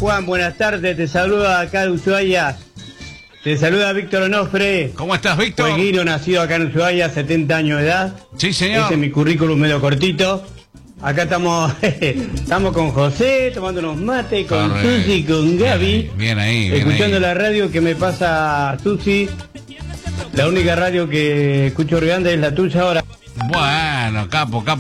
Juan, buenas tardes, te saluda acá de Ushuaia. Te saluda Víctor Onofre. ¿Cómo estás, Víctor? Jueguino, nacido acá en Ushuaia, 70 años de edad. Sí, señor. Ese es mi currículum medio cortito. Acá estamos con José, tomando unos mates, con Susi, con Gaby. Bien ahí, bien escuchando ahí. la radio que me pasa Susi. La única radio que escucho Organda es la tuya ahora. Bueno, capo.